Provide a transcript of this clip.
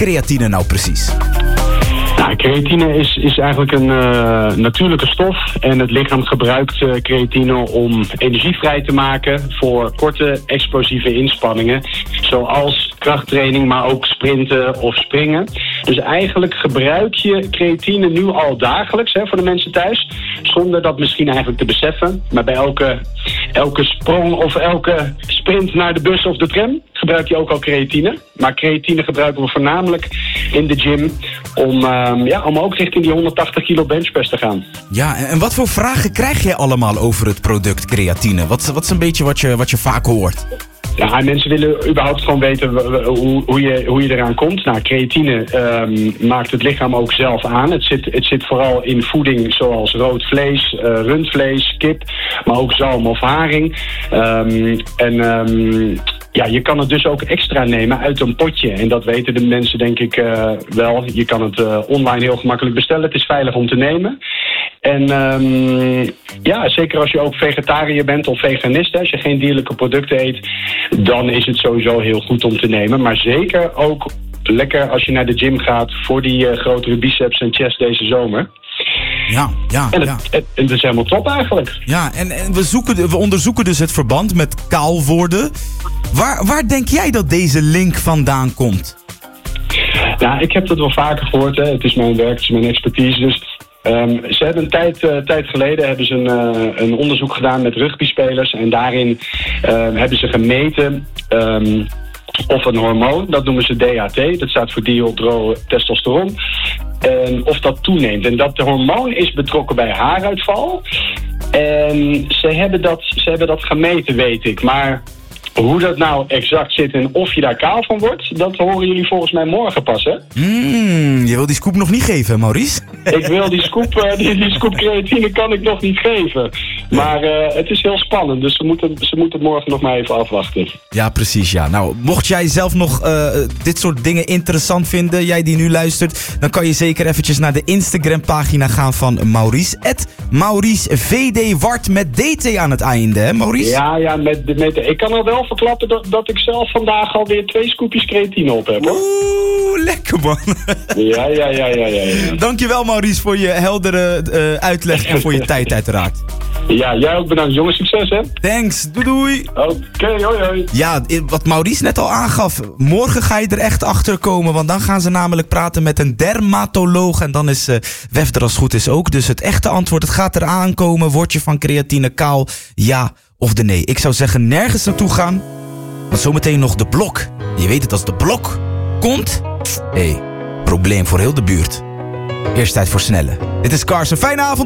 creatine nou precies? Nou, creatine is eigenlijk een natuurlijke stof. En het lichaam gebruikt creatine om energie vrij te maken voor korte explosieve inspanningen. Zoals krachttraining, maar ook sprinten of springen. Dus eigenlijk gebruik je creatine nu al dagelijks voor de mensen thuis. Zonder dat misschien eigenlijk te beseffen. Maar bij elke sprong of elke sprint naar de bus of de tram gebruik je ook al creatine. Maar creatine gebruiken we voornamelijk in de gym om ook richting die 180 kilo benchpress te gaan. Ja, en wat voor vragen krijg jij allemaal over het product creatine? Wat is een beetje wat je vaak hoort? Ja, mensen willen überhaupt gewoon weten hoe je eraan komt. Nou, creatine maakt het lichaam ook zelf aan. Het zit vooral in voeding zoals rood vlees, rundvlees, kip, maar ook zalm of haring. Je kan het dus ook extra nemen uit een potje. En dat weten de mensen denk ik wel. Je kan het online heel gemakkelijk bestellen. Het is veilig om te nemen. En zeker als je ook vegetariër bent of veganist, als je geen dierlijke producten eet, dan is het sowieso heel goed om te nemen. Maar zeker ook lekker als je naar de gym gaat voor die grotere biceps en chest deze zomer. Ja. Het is helemaal top eigenlijk. Ja, en we onderzoeken dus het verband met kaal worden. Waar denk jij dat deze link vandaan komt? Nou, ik heb dat wel vaker gehoord. Hè. Het is mijn werk, het is mijn expertise. Dus ze hebben een tijd geleden hebben ze een onderzoek gedaan met rugbyspelers. En daarin hebben ze gemeten of een hormoon, dat noemen ze DHT. Dat staat voor dihydrotestosteron. Of dat toeneemt. En dat hormoon is betrokken bij haaruitval. En ze hebben dat gemeten, weet ik. Maar hoe dat nou exact zit en of je daar kaal van wordt, dat horen jullie volgens mij morgen pas, hè? Je wil die scoop nog niet geven, Maurice? Ik wil die scoop creatine kan ik nog niet geven. Maar het is heel spannend, dus ze moeten het morgen nog maar even afwachten. Ja, precies, ja. Nou, mocht jij zelf nog dit soort dingen interessant vinden, jij die nu luistert, dan kan je zeker eventjes naar de Instagram-pagina gaan van Maurice. @MauriceVDWart met DT aan het einde, hè, Maurice? Ja, ik kan al wel verklappen dat ik zelf vandaag alweer 2 scoopjes creatine op heb, hoor. Oeh, lekker man. Ja. Dankjewel Maurice voor je heldere uitleg en voor je tijd uiteraard. Ja, jij ook bedankt. Jongens, succes hè. Thanks, doei. Oké, hoi. Ja, wat Maurice net al aangaf. Morgen ga je er echt achter komen. Want dan gaan ze namelijk praten met een dermatoloog. En dan is Wef er als het goed is ook. Dus het echte antwoord, het gaat eraan komen. Word je van creatine kaal? Ja of de nee? Ik zou zeggen nergens naartoe gaan. Want zometeen nog de blok. Je weet het, als de blok komt. Probleem voor heel de buurt. Eerst tijd voor snelle. Dit is Cars, een fijne avond.